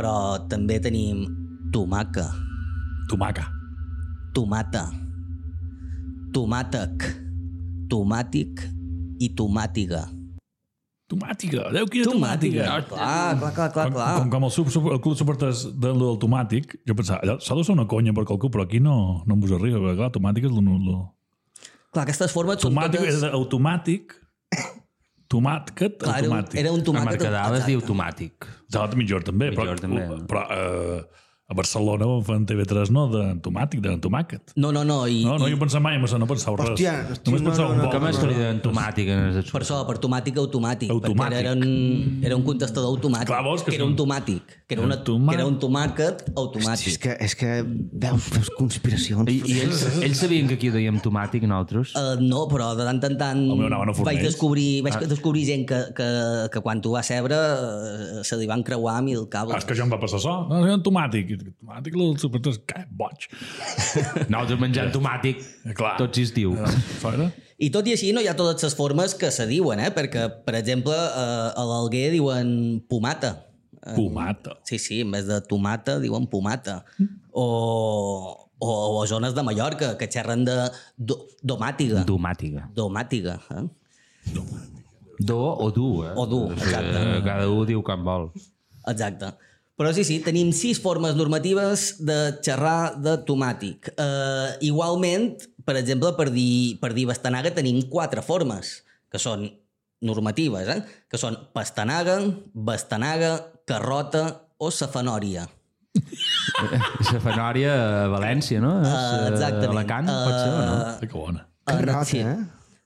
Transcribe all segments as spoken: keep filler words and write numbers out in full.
Però també tenim tomaca. Tomaca. Tomata. Tomàtec. Tomàtic i tomàtiga. Tomàtica, Déu, quina tomàtica. Tomàtiga. Clar, clar, clar, clar, clar. Com, com el, sub, sub, el club supporters del, del tomàtic, jo pensava, allò s'ha de ser una conya per qualcú, però aquí no, no em vos arriba, perquè clar, tomàtic és lo... lo... Clar, aquestes formes són tomàtic totes... és automàtic, tomàtic, Clar, era un, automàtic. era un A tomàquet... Mercadal es diu Exacte. tomàtic. Salat mitjor també, Mitjor però, també. però eh, a Barcelona ho fan T V tres, no, de tomàtic, de tomàquet. No, no, no. I, No, no, i jo pensava mai en això, no pensava res. Hòstia, hòstia, Només no, pensava no, un no. vol. Com és que li diuen tomàtic en el per això, per tomàtic automàtic. Automàtic. Perquè era un, era un contestador automàtic. Clar, vols que que era són- un tomàtic. Que era, una, Tomà- que era un tomàquet Hosti, automàtic. és que, és que veus, veus conspiracions. I, i ells, ells sabien que aquí dèiem tomàtic nosaltres? Uh, no, però de tant en tant El meu anaven a vaig Fornells. descobrir, vaig Ah. descobrir gent que, que, que quan tu vas sebre uh, se li van creuar mil Ah, cables. és que això em va passar això. No, és un tomàtic. I dic, tomàtic, el supporters, que boig. Nosaltres menjant tomàtic Clar. tot estiu. Fora? I tot i així no hi ha totes les formes que se diuen, eh? Perquè, per exemple, uh, a l'Alguer diuen pomata. Pomata. Sí, sí, en vez de tomata diuen pomata. O, o, o zones de Mallorca que xerren de do, domàtiga. Domàtica. Domàtiga. Eh? Do o du, eh? O du, exacte. Eh, Cada un diu com vol. Exacte. Però sí, sí, tenim sis formes normatives de xerrar de tomàtic. Uh, igualment, per exemple, per dir, per dir bastanaga tenim quatre formes, que són normatives, eh? Que són pastanaga, bastanaga, carrota o safanòria. La fanòria a València, no? És, Uh, eh, exactament. Alacant, pot ser o no? Sí, que bona. Carrota, sí. eh?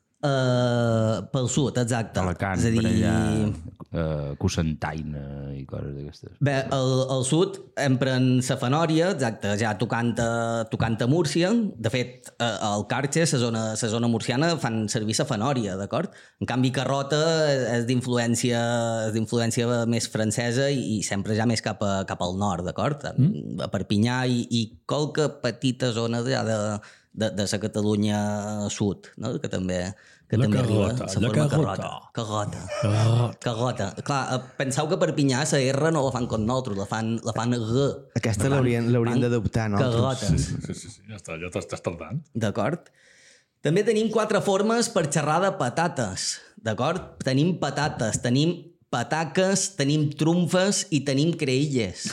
Uh, pel sud, exacte. Alacant, És a dir, per allà, eh, Cocentaina i coses d'aquestes. bé, al, al sud empren safanòria, exacte, ja tocant a, tocant a Múrcia. De fet, eh, al Carxe, la zona, la zona murciana, fan servir safanòria, d'acord? En canvi, carrota és d'influència és d'influència més francesa i, i sempre ja més cap, a, cap al nord, d'acord? Mm. A Perpinyà i, i qualque petita zona ja de, de, de la Catalunya sud, no? Que també, que La també arriba carrota, la la forma carrota. Carrota. Carrota. Carrota. Clar, eh, penseu que a Perpinyà la R no la fan com nosaltres, la fan, la fan G. Aquesta l'haurien l'haurien d'adoptar, no? Carrota. Sí, sí, sí, sí, ja està, ja t'estàs tardant. D'acord? També tenim quatre formes per xerrar de patates. D'acord? Tenim patates, tenim pataques, tenim trumfes i tenim creïlles.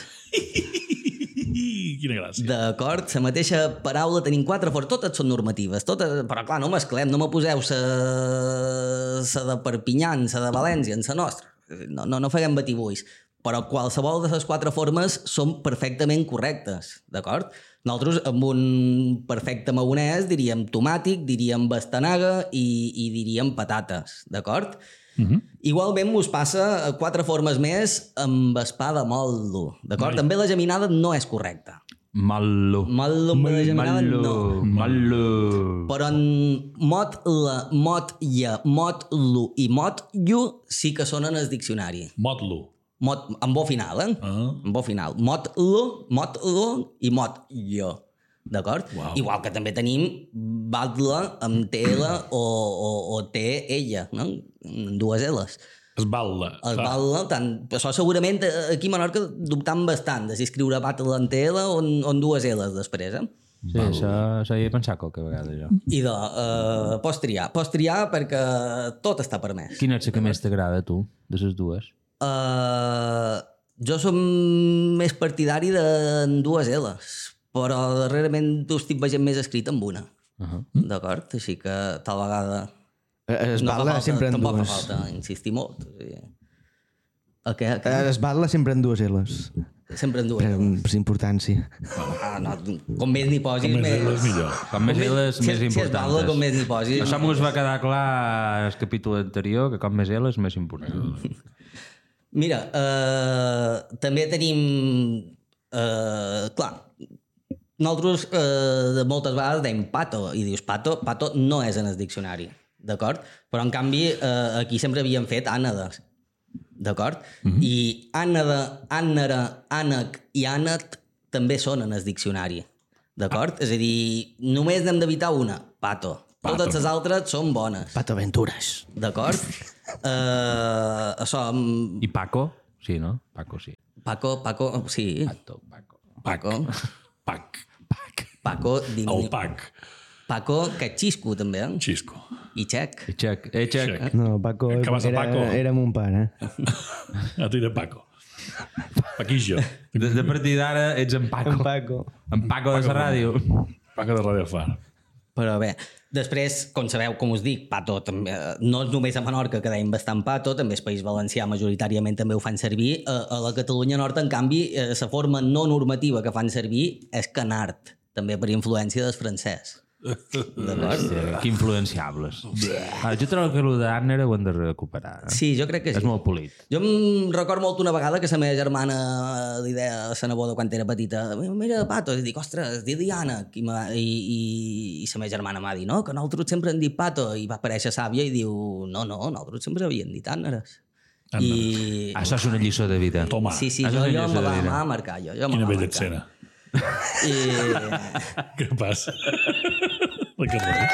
Quina gràcia. D'acord? La mateixa paraula tenim quatre formes. Totes són normatives. Totes... Però clar, no mesclem. No me poseu sa, sa de Perpinyà, sa de València, en sa nostra. No, no, no faguem batibuis. Però qualsevol de les quatre formes són perfectament correctes. D'acord? Nosaltres, amb un perfecte maonès, diríem tomàtic, diríem bastanaga i, i diríem patates. D'acord? Uh -huh. Igualment us passa quatre formes més amb espada mollo. D'acord? També la geminada no és correcta. Mallo. Mollo amb la geminada no. Mallo. Però en mot la, mot ja, mot lu i mot llu sí que són en el diccionari. Motlo. Mot, amb bo final, eh? Ah. Amb bo final. Mot lu, mot lu i mot jo. D'acord? Uau. Igual que també tenim batla amb T L o, o, o T ella, no? Amb dues L's. Es balla. El batla, tant, això segurament aquí a Menorca dubtant bastant de si escriure batla en T L o en, o en dues L's després, eh? Sí, això, això hi he pensat qualque vegada, jo. I de, uh, pots triar. Pots triar perquè tot està permès. Quina és la que més t'agrada, a tu, de les dues? Uh, jo som més partidari de dues L's, però darrerament ho estic veient més escrit amb una. Uh -huh. D'acord? Així que tal vegada... Es no fa batla falta, sempre en tampoc dues. fa falta insistir molt. O sigui. El què? El què? Es batla sempre en dues L's. Sempre en dues. Per, per importància. Ah, no, com més n'hi posis, Com més més... és millor. Com més L's, si, més si es importants. parla, com més n'hi posis. Això mos va quedar clar al capítol anterior, que com més L's, més important. Mira, uh, també tenim... Uh, clar, nosaltres uh, de moltes vegades dèiem pato, i dius pato, pato no és en el diccionari, d'acord? Però en canvi uh, aquí sempre havíem fet ànades, d'acord? Mm-hmm. I ànada, ànara, ànec i ànet també són en el diccionari, d'acord? Ah. És a dir, només n'hem d'evitar una, pato. Pato. Totes les altres són bones, Pato Aventures. d'acord? Uh, això... mm, I Paco? Sí, no? Paco, sí. Paco, Paco, sí. Pato, Paco. Pac. Pac. Pac. Paco, din... El Pac. Paco, que xisco, també, eh? Xisco. I xec. Eh, Xec, eh, Xec. Xec. No, Paco, Que vas a era, Paco? era mon pare. A ti de Paco. Paquillo. De, de partir d'ara ets en Paco. En Paco. En Paco de la ràdio. Paco de Radio Far. Però bé, després, com sabeu, com us dic, Pato també, no és només a Menorca que deim bastant Pato, també és País Valencià, majoritàriament també ho fan servir. A, a la Catalunya Nord, en canvi, la forma no normativa que fan servir és canard, també per influència del francès. Hòstia, que influenciables. Ah, jo trobo que el d'Arner ho hem de recuperar. Eh? Sí, jo crec que sí. És molt polit. Jo em recordo molt una vegada que la meva germana li deia a la neboda quan era petita, mira, Pato, i dic, ostres, es diu Diana. I, i, i, i la meva germana m'ha dit, no, que nosaltres sempre hem dit Pato. I va aparèixer sàvia i diu, no, no, nosaltres sempre havíem dit Àneres. I... Això és una lliçó de vida. Toma. Sí, sí, Això jo, és jo una me lliçó va, de me vida. va marcar. Jo, jo me Quina va bella marcar. escena. I... Què passa? La carrera.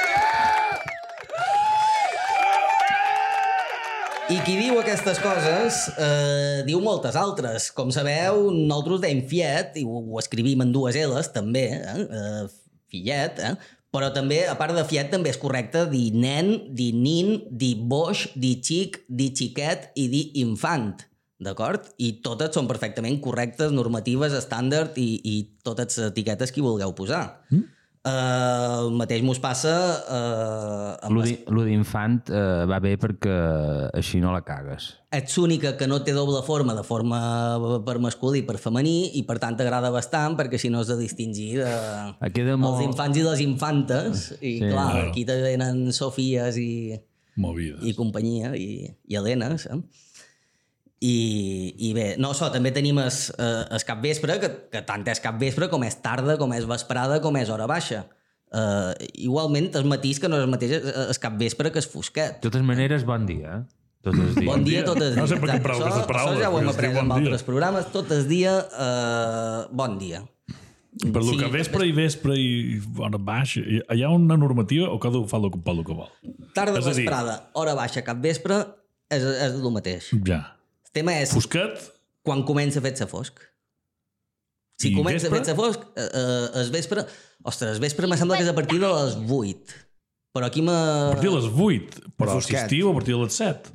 I qui diu aquestes coses eh, diu moltes altres. Com sabeu, nosaltres deim fiet, i ho, ho escrivim en dues L's, també, eh? Eh, fillet, eh? Però també, a part de fiet, també és correcte dir nen, dir nin, dir boix, dir xic, dir xiquet i dir infant, d'acord? I totes són perfectament correctes, normatives, estàndard i, i totes les etiquetes que hi vulgueu posar. Mm? Uh, el mateix mos passa uh, amb Lo di- lo d'infant eh, va bé perquè així no la cagues. ets l'única que no té doble forma, de forma per masculí i per femení, i per tant t'agrada bastant perquè així no has de distingir de... Queda molt... els infants i les infantes, i Sí, clar, claro. aquí te venen Sofies i, Movides. i companyia, i, i Helenes, eh? I, i bé, no, això, també tenim es, eh, es capvespre, que, que tant és capvespre com és tarda, com és vesprada, com és hora baixa. Uh, igualment, el matís que no és el mateix es capvespre que és fosquet. De totes maneres, bon dia. Eh? Tots els dies. Bon dia, tot el dia. No sempre compreu Això- aquestes paraules, Això ja ho hem perquè es diu après bon en dia. altres programes. Tot el dia, uh, bon dia. Per lo Sí, que vespre i vespre i hora baixa, hi ha una normativa o cada un fa el que, el que vol? Tarda, És a dir- vesprada, hora baixa, capvespre, és, és el mateix. Ja. El tema és Fosquet? quan comença a fer-se fosc. Si I comença a vespre? fer-se fosc, eh, eh, el vespre... Ostres, el vespre me sembla que és a partir de les vuit. Però aquí me... A partir de les vuit, però si Fosquet. estiu a partir de les set.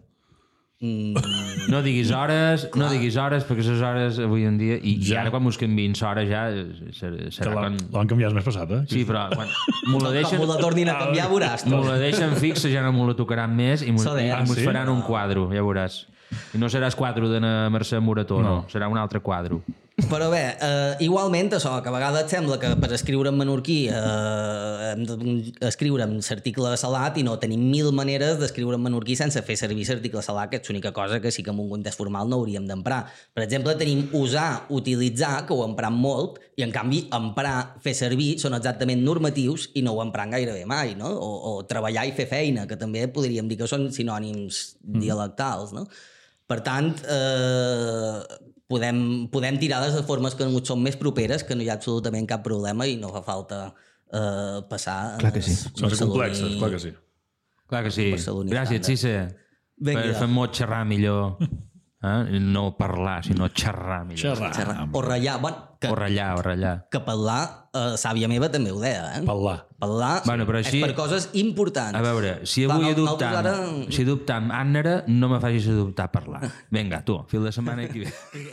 Mm, No diguis hores, no diguis hores, perquè les hores avui en dia... I, i Ja. ara quan us canviïn l'hora ja serà, Que serà l'han quan... l'han canviat el mes passat, eh? Sí, però quan m'ho la deixen... com me la tornin a canviar, veuràs. M'ho la deixen fixa, ja no m'ho la tocaran més i m'ho S'ha de- i Ah, m'ho sí? faran un quadro, ja veuràs. I no seràs quadro de na Mercè Morató, no. no. Serà un altre quadro. Però bé, eh, igualment, això, que a vegades sembla que per escriure en menorquí eh, hem d'escriure en l'article salat i no tenim mil maneres d'escriure en menorquí sense fer servir l'article salat, que és l'única cosa que sí que en un context formal no hauríem d'emprar. Per exemple, tenim usar, utilitzar, que ho empram molt, i en canvi emprar, fer servir, són exactament normatius i no ho empram gairebé mai, no? O, o treballar i fer feina, que també podríem dir que són sinònims dialectals, no? Per tant, eh, podem, podem tirar de les formes que ens són més properes, que no hi ha absolutament cap problema i no fa falta eh, passar... Clar que sí. Són complexes, clar que sí. Clar que sí. Barceloní Gràcies, estàndard. Cisse. Vinga. Per fer-m'ho xerrar millor. Eh? No parlar, sinó xerrar millor. Xerrar. Xerrar. O ratllar. Bueno, que, O ratllar, o ratllar. que parlar, eh, sàvia meva també ho deia, eh? Parlar. Parlar Bueno, però així- és per coses importants. A veure, si Clar, avui no- adoptam, nosaltres ara- si adoptam Ànnera, no me facis adoptar parlar. Vinga, tu, fil de setmana que ve.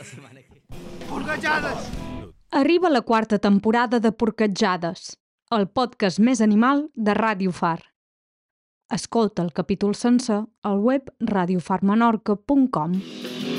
Arriba la quarta temporada de Porquetjades, el podcast més animal de Ràdio Far. Escolta el capítol sencer al web radiofarmenorca punt com.